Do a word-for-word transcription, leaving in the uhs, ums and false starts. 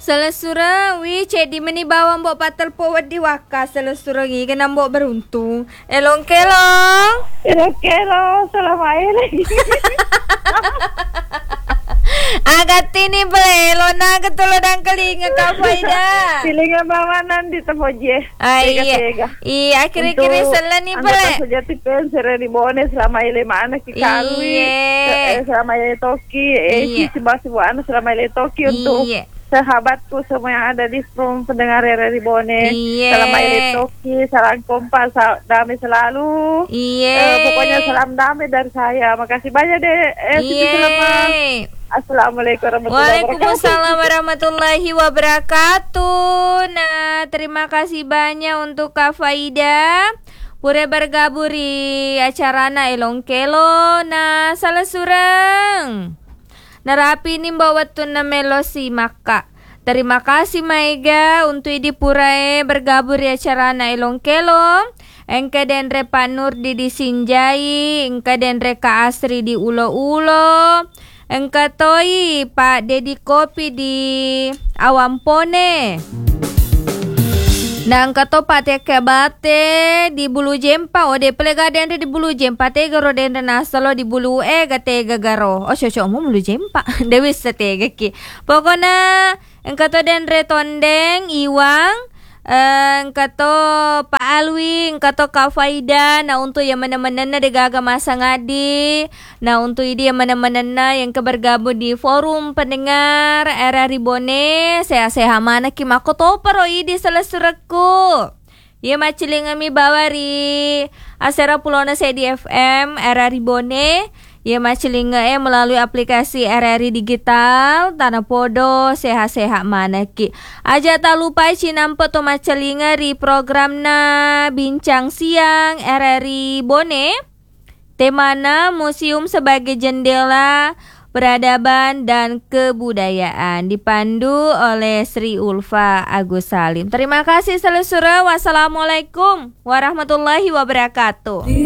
Selesura wi cedi meni bawa mbok patel po wedi waka selesura gi kena mbok beruntung. Elong kelong. Elong kelong selama ini. Agat ini belelo na ketulo dan kelinga kau faida. Kelinga bawanan di temoje. Iya. Iya akhir-akhir selen ni bele. Anak sejati pen sere di bone selama ile mana ki kalui. Selama ile toki eh si basi buana selama ile toki untuk sahabatku semua yang ada di room pendengar Reri Bone. Iye. Salam Aile Toki, salam kompas, damai selalu. Iya. Eh, pokoknya salam damai dari saya. Makasih banyak deh. Eh, selamat. Assalamualaikum warahmatullahi wabarakatuh. Waalaikumsalam warahmatullahi wabarakatuh. Nah, terima kasih banyak untuk Kak Faida. Pure bergabung di acara na Elong Kelo. Nah, salah surang. Narapi ni bawa tu na melosi maka. Terima kasih Maiga untuk di purae bergabung di acara na Elong Kelo. Engka denre Panur di Disinjai, engka denre Ka Asri di Ulo-Ulo. Engka toi Pak Dedi Kopi di Awampone. Nah, engka to Pak Teke Bate di Bulu Jempa. Ode pelega dendre di Bulu Jempa. Tega ro dendre nasalo di Bulu E gatega garo. Oh cocok mu Bulu Jempa. Dewi setega ki. Pokoknya engka to dendre Tondeng Iwang. Engka to Pak Alwi, engka to Kak Faida. Nah untuk yang mana-mana de gaga masa ngadi. Nah untuk ini yang mana-mana yang kebergabung di forum pendengar R R I Bone. Seha-seha mana ki mako to pero idi selesuraku. Ye maciling ami bawari asera pulona C D F M R R I Bone. Ye macilinga eh melalui aplikasi R R I Digital Tanah Podo seha-seha mana ki. Aja tak lupa cinampe to macilinga di program na Bincang Siang R R I Bone. Temana museum sebagai jendela peradaban dan kebudayaan dipandu oleh Sri Ulfa Agus Salim. Terima kasih selusura. Wassalamualaikum warahmatullahi wabarakatuh.